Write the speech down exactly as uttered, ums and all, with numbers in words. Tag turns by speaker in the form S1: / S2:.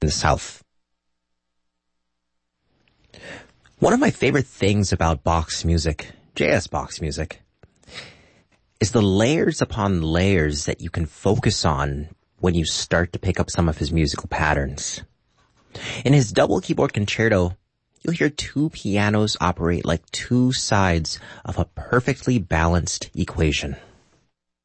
S1: the South. One of my favorite things about box music, J S box music, is the layers upon layers that you can focus on when you start to pick up some of his musical patterns. In his double keyboard concerto, you'll hear two pianos operate like two sides of a perfectly balanced equation.